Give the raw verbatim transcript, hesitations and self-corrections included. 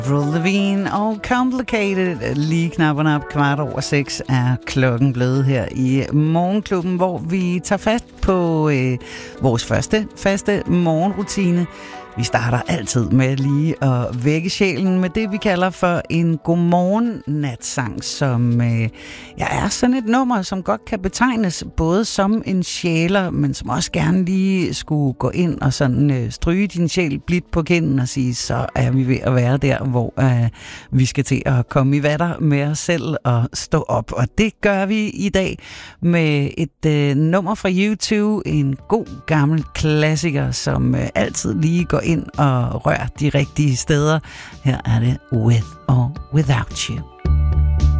Avril Lavigne og Complicated. Lige knapperne op, kvart over seks er klokken blevet her i Morgenklubben, hvor vi tager fat på øh, vores første faste morgenrutine. Vi starter altid med lige at vække sjælen med det, vi kalder for en godmorgen-natsang, som øh, ja, er sådan et nummer, som godt kan betegnes både som en sjæler, men som også gerne lige skulle gå ind og sådan øh, stryge din sjæl blidt på kinden og sige, så er vi ved at være der, hvor øh, vi skal til at komme i vatter med os selv og stå op. Og det gør vi i dag med et øh, nummer fra U to, en god gammel klassiker, som øh, altid lige går ind og rør de rigtige steder. Her er det With or Without You.